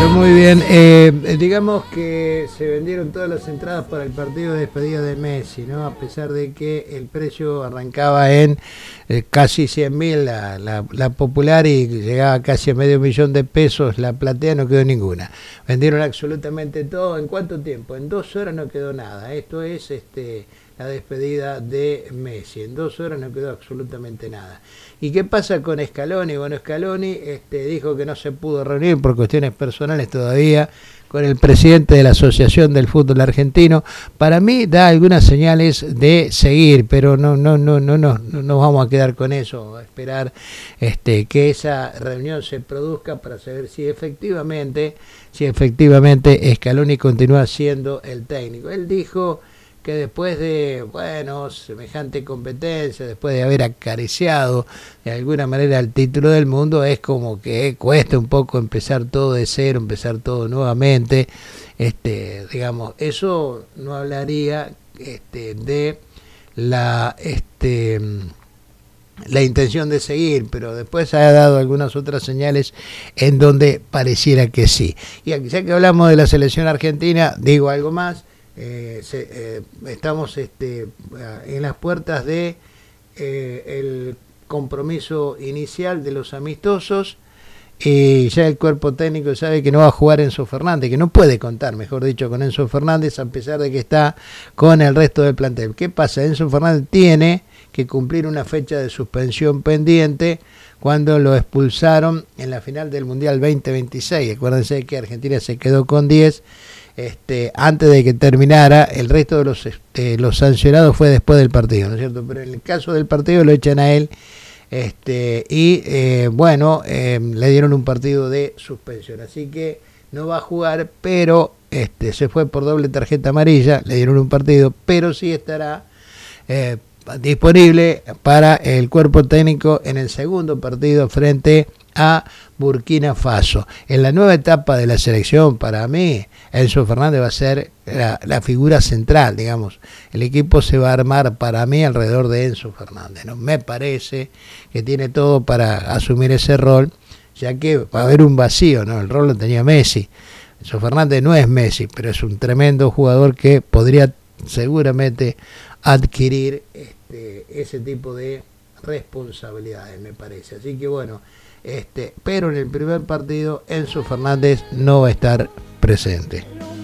muy bien. Digamos que se vendieron todas las entradas para el partido de despedida de Messi, ¿no? A pesar de que el precio arrancaba en casi 100.000 la popular y llegaba casi a $500.000 la platea, no quedó ninguna. Vendieron absolutamente todo. ¿En cuánto tiempo? En 2 horas no quedó nada. Esto es la despedida de Messi. En 2 horas no quedó absolutamente nada. ¿Y qué pasa con Scaloni? Bueno, Scaloni dijo que no se pudo reunir por cuestiones personales todavía con el presidente de la Asociación del Fútbol Argentino. Para mí da algunas señales de seguir, pero no vamos a quedar con eso, a esperar que esa reunión se produzca para saber si efectivamente Scaloni continúa siendo el técnico. Él dijo que después de, semejante competencia, después de haber acariciado de alguna manera el título del mundo, es como que cuesta un poco empezar todo de cero, empezar todo nuevamente. Digamos, eso no hablaría de la intención de seguir, pero después ha dado algunas otras señales en donde pareciera que sí. Y aquí, ya que hablamos de la selección argentina, digo algo más. Estamos en las puertas de el compromiso inicial de los amistosos, y ya el cuerpo técnico sabe que no va a jugar Enzo Fernández, que no puede contar, mejor dicho, con Enzo Fernández, a pesar de que está con el resto del plantel. ¿Qué pasa? Enzo Fernández tiene que cumplir una fecha de suspensión pendiente cuando lo expulsaron en la final del Mundial 2026. Acuérdense que Argentina se quedó con 10. Antes de que terminara. El resto de los sancionados fue después del partido, ¿no es cierto? Pero en el caso del partido lo echan a él, le dieron un partido de suspensión, así que no va a jugar, pero se fue por doble tarjeta amarilla, le dieron un partido, pero sí estará disponible para el cuerpo técnico en el segundo partido frente a Burkina Faso. En la nueva etapa de la selección, para mí, Enzo Fernández va a ser la figura central, digamos. El equipo se va a armar, para mí, alrededor de Enzo Fernández, ¿no? Me parece que tiene todo para asumir ese rol, ya que va a haber un vacío, ¿no? El rol lo tenía Messi. Enzo Fernández no es Messi, pero es un tremendo jugador que podría seguramente adquirir ese tipo de responsabilidades, me parece. Así que bueno, pero en el primer partido Enzo Fernández no va a estar presente.